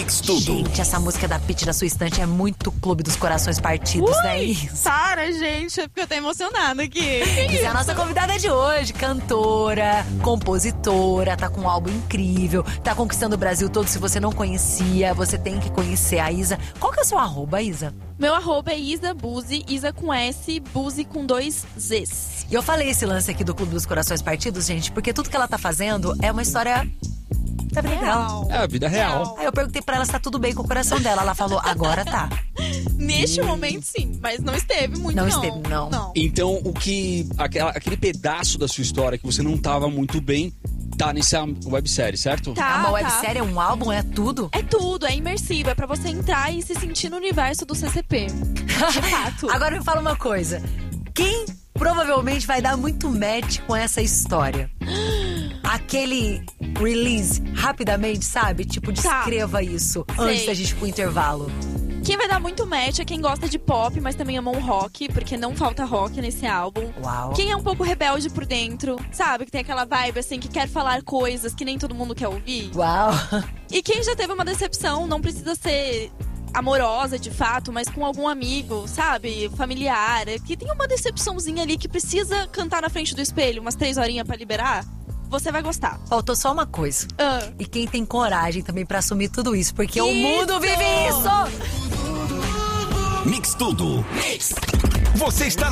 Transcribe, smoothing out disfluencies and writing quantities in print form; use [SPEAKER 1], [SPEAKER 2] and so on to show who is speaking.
[SPEAKER 1] Mix Tudo.
[SPEAKER 2] Gente, essa música da Pitty na sua estante é muito Clube dos Corações Partidos, né, Isa?
[SPEAKER 3] Para, gente, é porque eu tô emocionada aqui.
[SPEAKER 2] Isa é a nossa convidada de hoje, cantora, compositora, tá com um álbum incrível, tá conquistando o Brasil todo. Se você não conhecia, você tem que conhecer a Isa. Qual que é o seu arroba, Isa?
[SPEAKER 3] Meu arroba é Isa Buzi, Isa com S, Buzi com 2 Zs.
[SPEAKER 2] E eu falei esse lance aqui do Clube dos Corações Partidos, gente, porque tudo que ela tá fazendo é uma história da vida dela.
[SPEAKER 4] É a vida real.
[SPEAKER 2] Aí eu perguntei pra ela se tá tudo bem com o coração dela. Ela falou, agora tá.
[SPEAKER 3] Neste momento, sim, mas não esteve muito,
[SPEAKER 2] Não esteve, não.
[SPEAKER 4] Então, aquele pedaço da sua história que você não tava muito bem, tá nessa websérie, certo?
[SPEAKER 3] Tá,
[SPEAKER 2] Uma websérie é um álbum, é tudo?
[SPEAKER 3] É tudo, é imersivo, é pra você entrar e se sentir no universo do CCP. De fato.
[SPEAKER 2] Agora me fala uma coisa. Quem provavelmente vai dar muito match com essa história? Aquele release, rapidamente, sabe? Tipo, descreva isso antes da gente ir pro intervalo.
[SPEAKER 3] Quem vai dar muito match é quem gosta de pop, mas também ama um rock, porque não falta rock nesse álbum.
[SPEAKER 2] Uau.
[SPEAKER 3] Quem é um pouco rebelde por dentro, sabe? Que tem aquela vibe, assim, que quer falar coisas que nem todo mundo quer ouvir.
[SPEAKER 2] Uau.
[SPEAKER 3] E quem já teve uma decepção, não precisa ser amorosa, de fato, mas com algum amigo, sabe? Familiar, que tem uma decepçãozinha ali que precisa cantar na frente do espelho umas 3 horinhas pra liberar. Você vai gostar.
[SPEAKER 2] Faltou só uma coisa. E quem tem coragem também pra assumir tudo isso, porque o mundo vive isso!
[SPEAKER 1] Mix Tudo. Você está